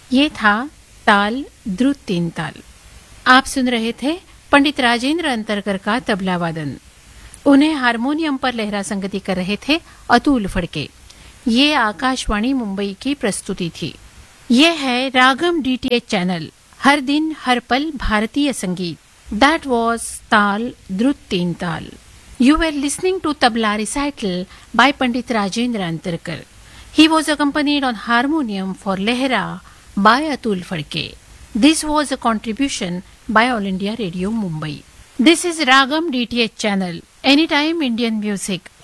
ये था ताल द्रुत तीन ताल। आप सुन रहे थे पंडित राजेंद्र अंतरकर का तबला वादन। उन्हें हारमोनियम पर लहरा संगति कर रहे थे अतुल फड़के। ये आकाशवाणी मुंबई की प्रस्तुति थी। ये है रागम डीटीएच चैनल, हर दिन हर पल भारतीय संगीत। दैट वॉज ताल द्रुत तीन ताल। You were listening to tabla recital by Pandit Rajendra Antarkar. He was accompanied on harmonium for Lehra by Atul Fadke. This was a contribution by All India Radio Mumbai. This is Ragam DTH channel, Anytime Indian Music.